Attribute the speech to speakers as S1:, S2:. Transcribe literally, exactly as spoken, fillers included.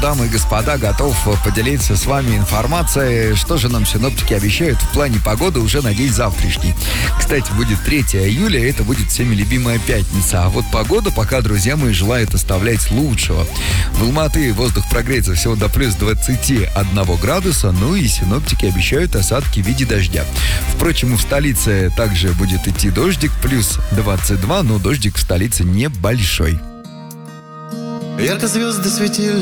S1: дамы и господа, готов поделиться с вами информацией, что же нам синоптики обещают в плане погоды уже на день завтрашний. Кстати, будет третьего июля, это будет всеми любимая пятница. А вот погода пока, друзья мои, желает оставлять лучшего. В Алматы воздух прогреется всего до плюс двадцати одного градуса, ну и синоптики обещают осадки в виде дождя. Впрочем, и в столице также будет идти дождик, плюс двадцать два, но дождик в столице небольшой.
S2: Ярко звезды светили